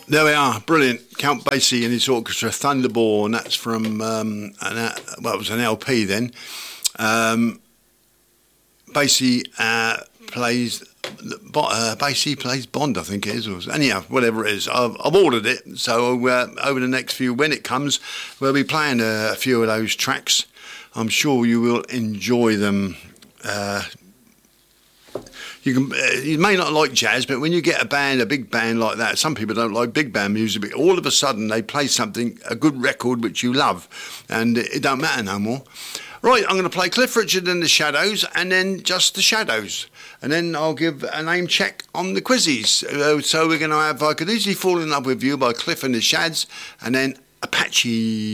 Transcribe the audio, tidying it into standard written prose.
There we are, brilliant. Count Basie and his orchestra, Thunderball, and that's from it was an LP then. Basie plays Bond, I think it is. Or, anyhow, whatever it is, I've ordered it. So over the next few, when it comes, we'll be playing a few of those tracks. I'm sure you will enjoy them. You may not like jazz, but when you get a big band like that, some people don't like big band music, but all of a sudden they play a good record which you love, and it don't matter no more. Right, I'm going to play Cliff Richard and the Shadows, and then just the Shadows, and then I'll give a name check on the quizzes. So we're going to have I Could Easily Fall in Love with You by Cliff and the Shads, and then Apache.